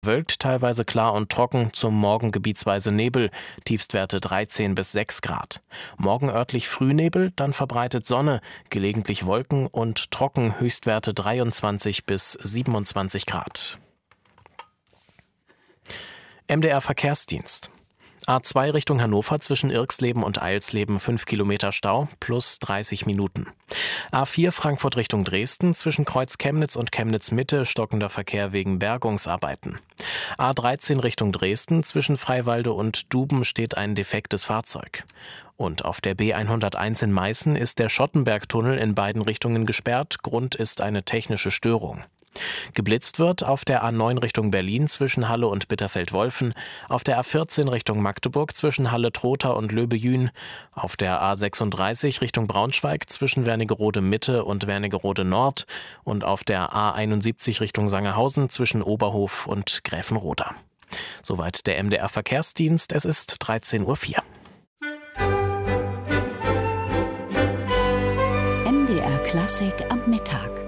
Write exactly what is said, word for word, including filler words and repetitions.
Bewölkt, teilweise klar und trocken, zum Morgen gebietsweise Nebel, Tiefstwerte dreizehn bis sechs Grad. Morgen örtlich Frühnebel, dann verbreitet Sonne, gelegentlich Wolken und trocken, Höchstwerte dreiundzwanzig bis siebenundzwanzig Grad. M D R Verkehrsdienst. A zwei Richtung Hannover zwischen Irxleben und Eilsleben fünf Kilometer Stau plus dreißig Minuten. A vier Frankfurt Richtung Dresden zwischen Kreuz Chemnitz und Chemnitz Mitte stockender Verkehr wegen Bergungsarbeiten. A dreizehn Richtung Dresden zwischen Freiwalde und Duben steht ein defektes Fahrzeug. Und auf der B hunderteins in Meißen ist der Schottenbergtunnel in beiden Richtungen gesperrt. Grund ist eine technische Störung. Geblitzt wird auf der A neun Richtung Berlin zwischen Halle und Bitterfeld-Wolfen, auf der A vierzehn Richtung Magdeburg zwischen Halle-Trotha und Löbejün, auf der A sechsunddreißig Richtung Braunschweig zwischen Wernigerode Mitte und Wernigerode Nord und auf der A einundsiebzig Richtung Sangerhausen zwischen Oberhof und Gräfenroda. Soweit der M D R Verkehrsdienst, es ist dreizehn Uhr vier. M D R Klassik am Mittag.